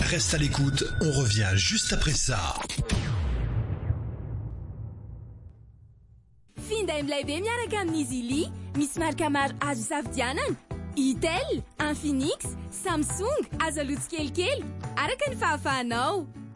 Reste à l'écoute, on revient juste après ça. Finday milaybe miaraka amin'izy ily misy marika maro azo isafidianana. Itel, Infinix, Samsung, azo alotsikelikely araka ny fahafahanao.